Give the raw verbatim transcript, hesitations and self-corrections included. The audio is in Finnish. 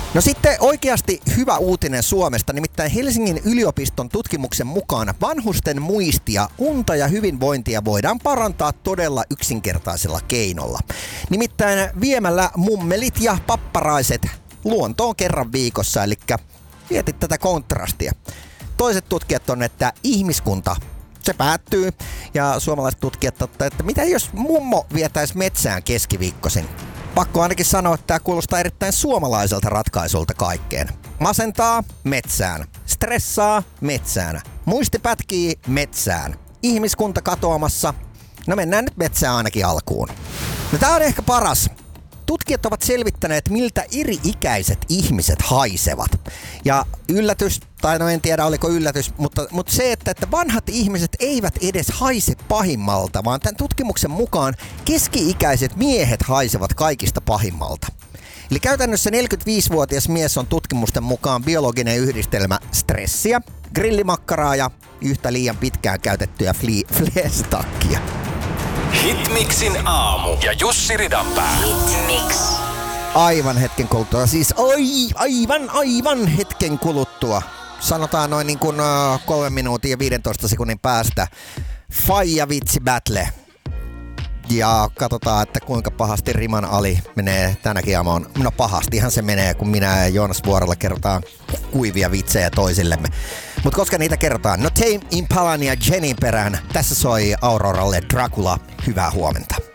No sitten oikeasti hyvä uutinen Suomesta, nimittäin Helsingin yliopiston tutkimuksen mukaan vanhusten muistia, unta ja hyvinvointia voidaan parantaa todella yksinkertaisella keinolla. Nimittäin viemällä mummelit ja papparaiset luontoon kerran viikossa, eli mietit tätä kontrastia. Toiset tutkijat on, että ihmiskunta, se päättyy, ja suomalaiset tutkijat totta, että mitä jos mummo vietäisi metsään keskiviikkoisin? Pakko ainakin sanoa, että tämä kuulostaa erittäin suomalaiselta ratkaisulta kaikkeen. Masentaa metsään, stressaa metsään, muisti pätkii metsään, ihmiskunta katoamassa. No mennään nyt metsään ainakin alkuun. No tää on ehkä paras. Tutkijat ovat selvittäneet, miltä eri-ikäiset ihmiset haisevat. Ja yllätys, tai no en tiedä oliko yllätys, mutta, mutta se, että, että vanhat ihmiset eivät edes haise pahimmalta, vaan tämän tutkimuksen mukaan keski-ikäiset miehet haisevat kaikista pahimmalta. Eli käytännössä neljäkymmentäviisivuotias mies on tutkimusten mukaan biologinen yhdistelmä stressiä, grillimakkaraa ja yhtä liian pitkään käytettyä fleestakkia. Hitmixin aamu ja Jussi Ridanpää. Hitmix. Aivan hetken kuluttua. Siis oi, aivan, aivan hetken kuluttua. Sanotaan noin niin kuin uh, kolme minuutin ja viidentoista sekunnin päästä. Faija vitsi battle. Ja katsotaan, että kuinka pahasti riman ali menee tänäkin aamuun. No pahastihan se menee, kun minä ja Joonas Vuorolla kerrotaan kuivia vitsejä toisillemme. Mutta koska niitä kerrotaan, no Tame Impalan ja Jennin perään, tässä soi Auroralle Dracula. Hyvää huomenta.